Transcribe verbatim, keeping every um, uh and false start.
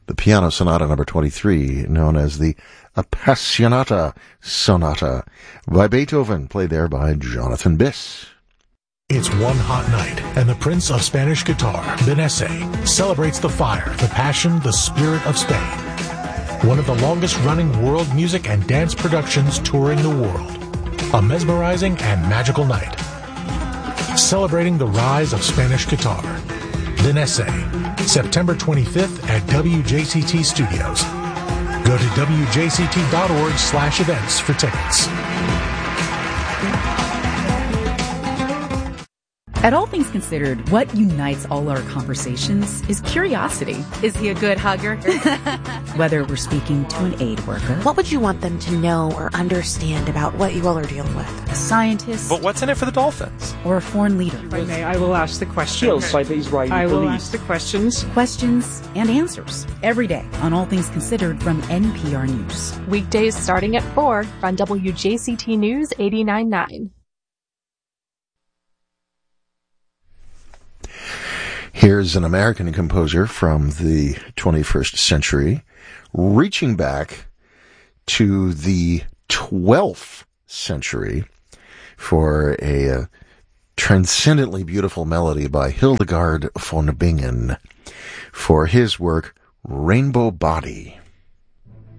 the Piano Sonata number twenty-three, known as the Appassionata Sonata by Beethoven, played there by Jonathan Biss. It's one hot night, and the Prince of Spanish Guitar, Benesse, celebrates the fire, the passion, the spirit of Spain. One of the longest-running world music and dance productions touring the world. A mesmerizing and magical night. Celebrating the rise of Spanish guitar. Benesse, September twenty-fifth at W J C T Studios. Go to W J C T dot org slash events for tickets. At All Things Considered, what unites all our conversations is curiosity. Is he a good hugger? Whether we're speaking to an aid worker, what would you want them to know or understand about what you all are dealing with? A scientist, but what's in it for the Dolphins? Or a foreign leader. If I may, I will ask the questions. By the Israeli I will police. ask the questions. Questions and answers every day on All Things Considered from N P R News. Weekdays starting at four on W J C T News eighty-nine point nine. Here's an American composer from the twenty-first century, reaching back to the twelfth century for a uh, transcendently beautiful melody by Hildegard von Bingen for his work, Rainbow Body.